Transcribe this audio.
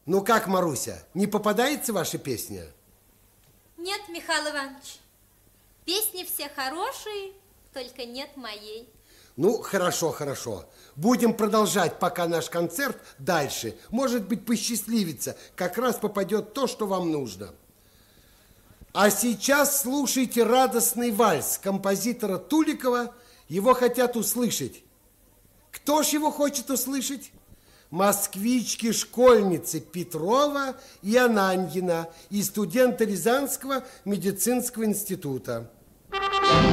Ну как, Маруся, не попадается ваша песня? Нет, Михаил Иванович. Песни все хорошие, только нет моей. Ну, хорошо, хорошо. Будем продолжать пока наш концерт дальше. Может быть, посчастливится. Как раз попадет то, что вам нужно. А сейчас слушайте радостный вальс композитора Туликова. Его хотят услышать. Кто ж его хочет услышать? Москвички-школьницы Петрова и Ананьина и студенты Рязанского медицинского института.